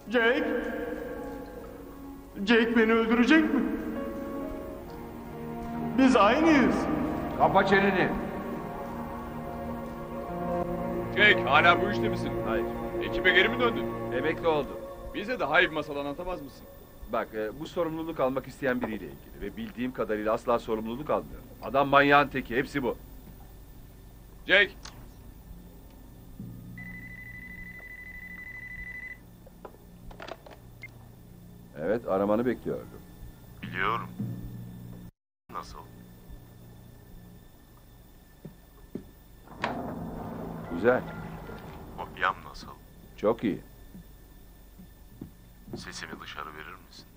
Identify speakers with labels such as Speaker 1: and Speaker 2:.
Speaker 1: Jake? Jake beni öldürecek mi? Biz aynıyız.
Speaker 2: Kapa çeneni.
Speaker 3: Jake, hala bu işte misin?
Speaker 2: Hayır.
Speaker 3: Ekibe geri mi döndün?
Speaker 2: Emekli oldum.
Speaker 3: Bize daha iyi bir masal anlatamaz mısın?
Speaker 2: Bak bu sorumluluk almak isteyen biriyle ilgili ve bildiğim kadarıyla asla sorumluluk almıyor. Adam manyağın teki, hepsi bu.
Speaker 3: Jake!
Speaker 2: Evet, aramanı bekliyordum.
Speaker 4: Biliyorum. Nasıl?
Speaker 2: Güzel,
Speaker 4: Kopyam nasıl?
Speaker 2: çok iyi.
Speaker 4: Sesimi dışarı verir misin?